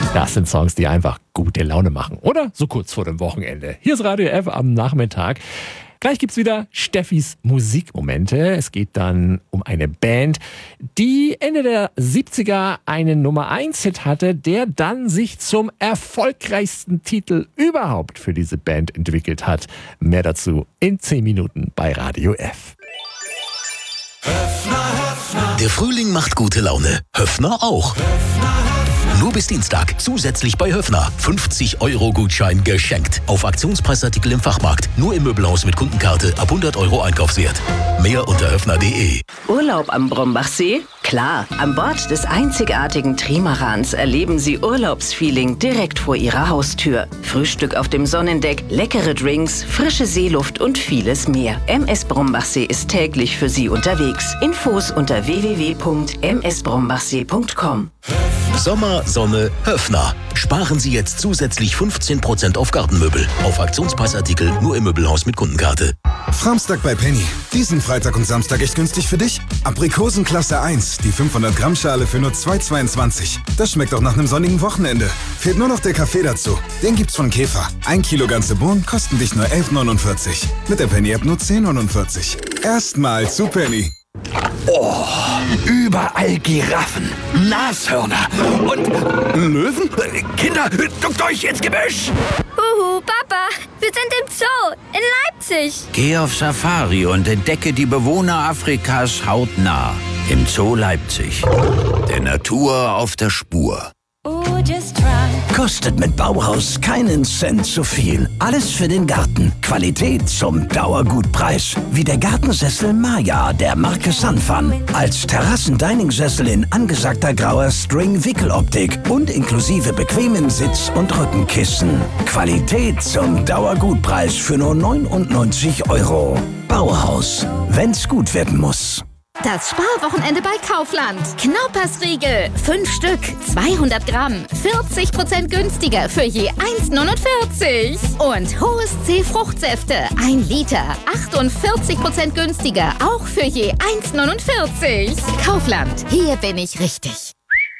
Das sind Songs, die einfach gute Laune machen. Oder so kurz vor dem Wochenende. Hier ist Radio F am Nachmittag. Gleich gibt's wieder Steffis Musikmomente. Es geht dann um eine Band, die Ende der 70er einen Nummer-1-Hit hatte, der dann sich zum erfolgreichsten Titel überhaupt für diese Band entwickelt hat. Mehr dazu in 10 Minuten bei Radio F. Der Frühling macht gute Laune. Höffner auch. Nur bis Dienstag zusätzlich bei Höffner 50-Euro-Gutschein geschenkt. Auf Aktionspreisartikel im Fachmarkt. Nur im Möbelhaus mit Kundenkarte ab 100 Euro Einkaufswert. Mehr unter höffner.de. Urlaub am Brombachsee? Klar, an Bord des einzigartigen Trimarans erleben Sie Urlaubsfeeling direkt vor Ihrer Haustür. Frühstück auf dem Sonnendeck, leckere Drinks, frische Seeluft und vieles mehr. MS Brombachsee ist täglich für Sie unterwegs. Infos unter www.msbrombachsee.com. Sommer, Sonne, Höffner. Sparen Sie jetzt zusätzlich 15% auf Gartenmöbel. Auf Aktionspreisartikel nur im Möbelhaus mit Kundenkarte. Framstag bei Penny. Diesen Freitag und Samstag echt günstig für dich. Aprikosen Klasse 1, die 500 Gramm Schale für nur 2,22. Das schmeckt auch nach einem sonnigen Wochenende. Fehlt nur noch der Kaffee dazu. Den gibt's von Käfer. 1 Kilo ganze Bohnen kosten dich nur 11,49. Mit der Penny-App nur 10,49. Erstmal zu Penny. Oh, überall Giraffen, Nashörner und Löwen. Kinder, duckt euch ins Gebüsch! Huhu, Papa, wir sind im Zoo in Leipzig. Geh auf Safari und entdecke die Bewohner Afrikas hautnah. Im Zoo Leipzig. Der Natur auf der Spur. Kostet mit Bauhaus keinen Cent zu viel. Alles für den Garten. Qualität zum Dauergutpreis. Wie der Gartensessel Maya der Marke Sanfan. Als Terrassen-Dining-Sessel in angesagter grauer String-Wickeloptik und inklusive bequemen Sitz- und Rückenkissen. Qualität zum Dauergutpreis für nur 99 Euro. Bauhaus. Wenn's gut werden muss. Das Sparwochenende bei Kaufland. Knaupersriegel, 5 Stück, 200 Gramm, 40% günstiger für je 1,49. Und Hohes C Fruchtsäfte, 1 Liter, 48% günstiger, auch für je 1,49. Kaufland, hier bin ich richtig.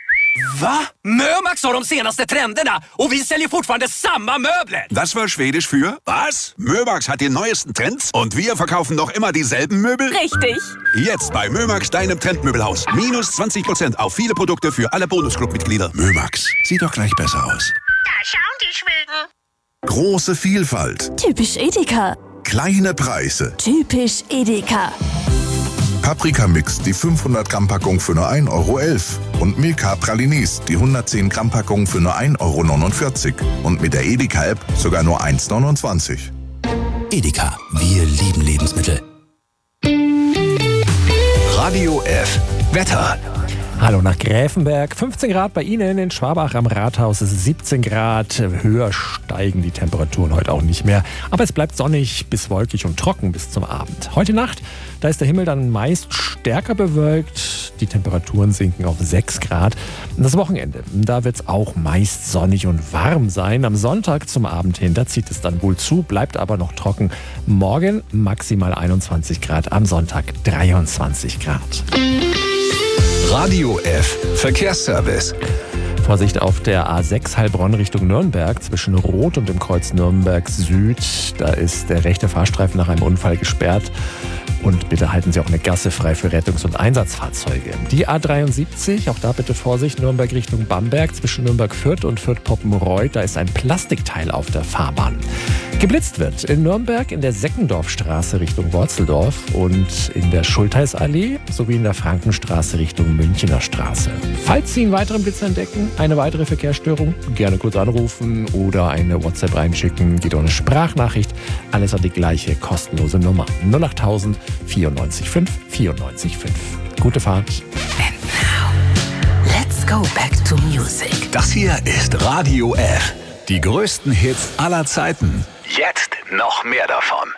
Va? Mömax har de senaste trenderna och vi säljer fortfarande samma möbler. Das war Schwedisch für was? Mömax hat die neuesten Trends und wir verkaufen noch immer dieselben Möbel? Richtig. Jetzt bei Mömax, deinem Trendmöbelhaus. Minus 20% auf viele Produkte für alle Bonusclub-Mitglieder. Mömax, sieht doch gleich besser aus. Da schauen die Schweden. Große Vielfalt. Typisch Edeka. Kleine Preise. Typisch Edeka. Paprika-Mix, die 500 Gramm Packung für nur 1,11 Euro. Und Milka Pralinis, die 110 Gramm Packung für nur 1,49 Euro. Und mit der Edeka-App sogar nur 1,29 €. Edeka, wir lieben Lebensmittel. Radio F. Wetter. Hallo nach Gräfenberg. 15 Grad bei Ihnen in Schwabach am Rathaus. Es ist 17 Grad. Höher steigen die Temperaturen heute auch nicht mehr. Aber es bleibt sonnig bis wolkig und trocken bis zum Abend. Heute Nacht, da ist der Himmel dann meist stärker bewölkt. Die Temperaturen sinken auf 6 Grad. Und das Wochenende, da wird es auch meist sonnig und warm sein. Am Sonntag zum Abend hin, da zieht es dann wohl zu, bleibt aber noch trocken. Morgen maximal 21 Grad, am Sonntag 23 Grad. Radio F. Verkehrsservice. Vorsicht auf der A6 Heilbronn Richtung Nürnberg zwischen Roth und dem Kreuz Nürnberg Süd. Da ist der rechte Fahrstreifen nach einem Unfall gesperrt. Und bitte halten Sie auch eine Gasse frei für Rettungs- und Einsatzfahrzeuge. Die A73, auch da bitte Vorsicht, Nürnberg Richtung Bamberg zwischen Nürnberg-Fürth und Fürth-Poppenreuth. Da ist ein Plastikteil auf der Fahrbahn. Geblitzt wird in Nürnberg in der Seckendorfstraße Richtung Worzeldorf und in der Schultheißallee sowie in der Frankenstraße Richtung Münchener Straße. Falls Sie einen weiteren Blitz entdecken, eine weitere Verkehrsstörung, gerne kurz anrufen oder eine WhatsApp reinschicken. Geht auch eine Sprachnachricht. Alles an die gleiche kostenlose Nummer. 08000 94 5 94 5. Gute Fahrt. And now, let's go back to music. Das hier ist Radio F. Die größten Hits aller Zeiten. Jetzt noch mehr davon.